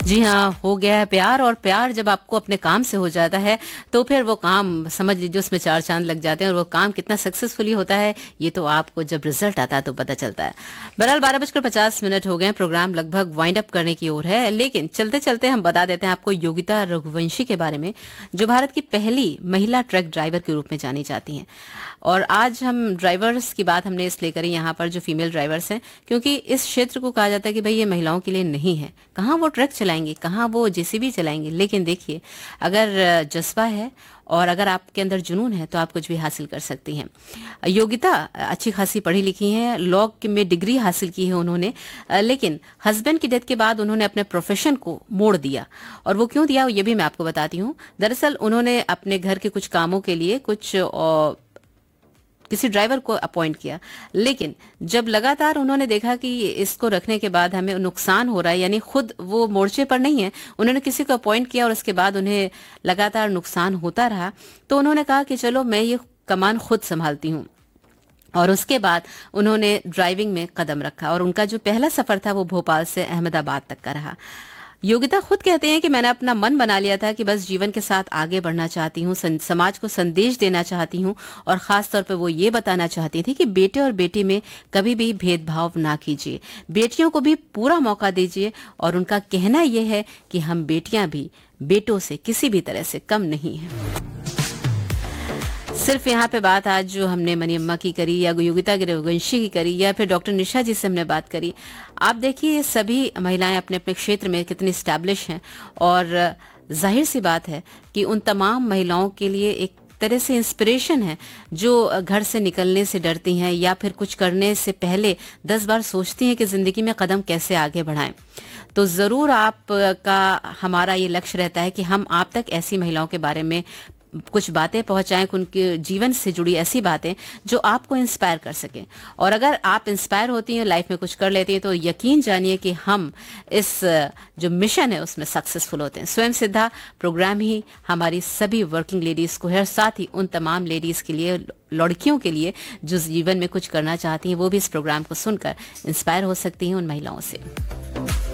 जी हाँ, हो गया है प्यार। और प्यार जब आपको अपने काम से हो जाता है तो फिर वो काम समझ लीजिए उसमें चार चांद लग जाते हैं, और वो काम कितना सक्सेसफुली होता है ये तो आपको जब रिजल्ट आता है तो पता चलता है। बहरहाल 12:50 हो गए, प्रोग्राम लगभग वाइंड अप करने की ओर है, लेकिन चलते चलते हम बता देते हैं आपको योगिता रघुवंशी के बारे में, जो भारत की पहली महिला ट्रक ड्राइवर के रूप में जानी जाती हैं। और आज हम ड्राइवर्स की बात हमने इसलिए करी यहाँ पर, जो फीमेल ड्राइवर्स हैं, क्योंकि इस क्षेत्र को कहा जाता है कि भाई ये महिलाओं के लिए नहीं है। कहाँ वो ट्रक चलाएंगी, कहाँ वो जेसीबी चलाएंगी, लेकिन देखिए अगर जज्बा है और अगर आपके अंदर जुनून है तो आप कुछ भी हासिल कर सकती हैं। योगिता अच्छी खासी पढ़ी लिखी हैं, लॉ में डिग्री हासिल की है उन्होंने, लेकिन हस्बैंड की डेथ के बाद उन्होंने अपने प्रोफेशन को मोड़ दिया। और वो क्यों दिया ये भी मैं आपको बताती हूँ। दरअसल उन्होंने अपने घर के कुछ कामों के लिए किसी ड्राइवर को अपॉइंट किया, लेकिन जब लगातार उन्होंने देखा कि इसको रखने के बाद हमें नुकसान हो रहा है, यानी खुद वो मोर्चे पर नहीं है, उन्होंने किसी को अपॉइंट किया और उसके बाद उन्हें लगातार नुकसान होता रहा, तो उन्होंने कहा कि चलो मैं ये कमान खुद संभालती हूँ। और उसके बाद उन्होंने ड्राइविंग में कदम रखा और उनका जो पहला सफर था वो भोपाल से अहमदाबाद तक का रहा। योगिता खुद कहते हैं कि मैंने अपना मन बना लिया था कि बस जीवन के साथ आगे बढ़ना चाहती हूँ, समाज को संदेश देना चाहती हूँ, और खास तौर पे वो ये बताना चाहती थी कि बेटे और बेटी में कभी भी भेदभाव ना कीजिए, बेटियों को भी पूरा मौका दीजिए। और उनका कहना यह है कि हम बेटियां भी बेटों से किसी भी तरह से कम नहीं हैं। सिर्फ यहाँ पे बात आज जो हमने मनियम्मा की करी या योगिता रघुवंशी की करी या फिर डॉक्टर निशा जी से हमने बात करी, आप देखिए सभी महिलाएं अपने अपने क्षेत्र में कितनी स्टैब्लिश हैं। और जाहिर सी बात है कि उन तमाम महिलाओं के लिए एक तरह से इंस्पिरेशन है, जो घर से निकलने से डरती हैं या फिर कुछ करने से पहले 10 बार सोचती हैं कि जिंदगी में कदम कैसे आगे बढ़ाएं। तो जरूर आपका हमारा ये लक्ष्य रहता है कि हम आप तक ऐसी महिलाओं के बारे में कुछ बातें पहुंचाएं, उनके जीवन से जुड़ी ऐसी बातें जो आपको इंस्पायर कर सकें। और अगर आप इंस्पायर होती हैं, लाइफ में कुछ कर लेती हैं, तो यकीन जानिए कि हम इस जो मिशन है उसमें सक्सेसफुल होते हैं। स्वयं सिद्धा प्रोग्राम ही हमारी सभी वर्किंग लेडीज को है, और साथ ही उन तमाम लेडीज के लिए, लड़कियों के लिए जो जीवन में कुछ करना चाहती हैं, वो भी इस प्रोग्राम को सुनकर इंस्पायर हो सकती हैं उन महिलाओं से।